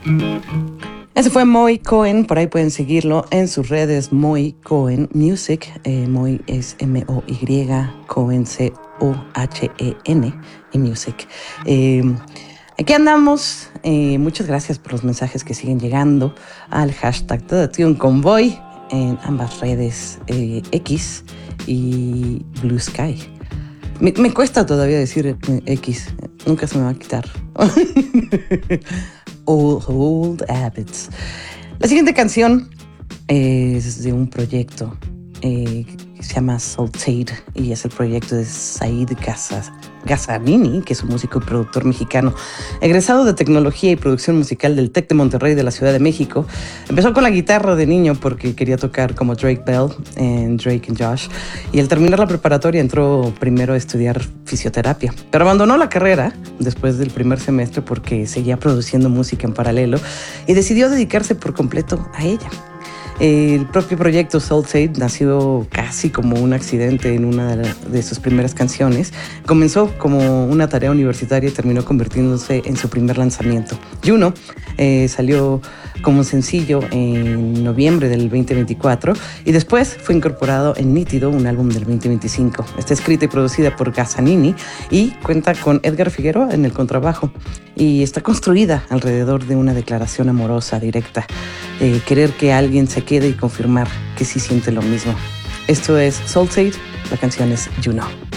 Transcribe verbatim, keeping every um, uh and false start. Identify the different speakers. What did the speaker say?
Speaker 1: Ese fue Moy Cohen, por ahí pueden seguirlo en sus redes, Moy Cohen Music. Eh, Moy es M O Y, Cohen C O H E N y Music. Eh, aquí andamos, eh, muchas gracias por los mensajes que siguen llegando al hashtag Todo Tune Convoy en ambas redes, eh, X y Blue Sky. Me, me cuesta todavía decir X, nunca se me va a quitar. Old, old habits. La siguiente canción es de un proyecto eh, que se llama Saltade y es el proyecto de Said Gazanini, que es un músico y productor mexicano, egresado de Tecnología y Producción Musical del TEC de Monterrey de la Ciudad de México. Empezó con la guitarra de niño porque quería tocar como Drake Bell en Drake and Josh, y al terminar la preparatoria entró primero a estudiar fisioterapia, pero abandonó la carrera después del primer semestre porque seguía produciendo música en paralelo y decidió dedicarse por completo a ella. El propio proyecto Saltade nació casi como un accidente en una de sus primeras canciones. Comenzó como una tarea universitaria y terminó convirtiéndose en su primer lanzamiento. Juno eh, salió como un sencillo en noviembre del veinte veinticuatro y después fue incorporado en Nítido, un álbum del veinte veinticinco. Está escrita y producida por Gazanini y cuenta con Edgar Figueroa en el contrabajo y está construida alrededor de una declaración amorosa directa. Eh, querer que alguien se quede y confirmar que sí siente lo mismo. Esto es Saltade, la canción es You Know.